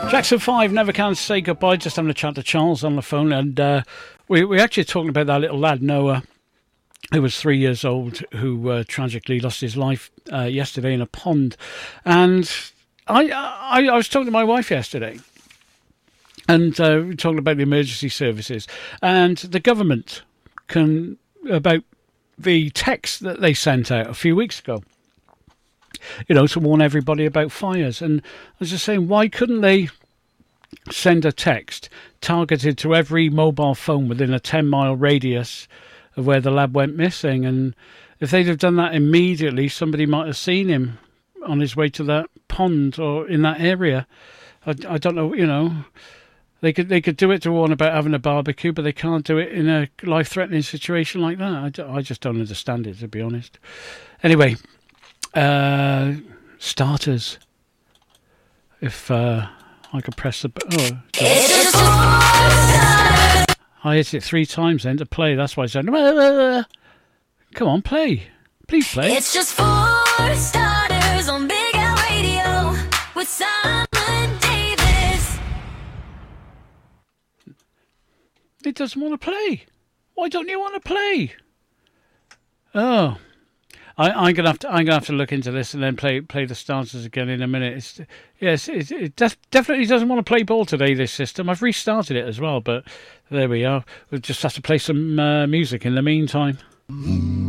Jackson 5, Never Can Say Goodbye. Just having a chat to Charles on the phone, and we actually talking about that little lad, Noah, who was 3 years old, who tragically lost his life yesterday in a pond. And I was talking to my wife yesterday, and we were talking about the emergency services and the government about the text that they sent out a few weeks ago, to warn everybody about fires. And I was just saying, why couldn't they send a text targeted to every mobile phone within a 10-mile radius of where the lad went missing? And if they'd have done that immediately, somebody might have seen him on his way to that pond or in that area. I don't know, They could do it to warn about having a barbecue, but they can't do it in a life-threatening situation like that. I just don't understand it, to be honest. Anyway, starters. If I could press the... I hit it 3 times then to play. That's why I said... Come on, play. Please play. It's just 4 starters on Big L Radio with Simon Davis. It doesn't want to play. Why don't you want to play? Oh, I'm gonna have to look into this and then play the starters again in a minute. It definitely doesn't want to play ball today, this system. I've restarted it as well, but there we are. We'll just have to play some music in the meantime.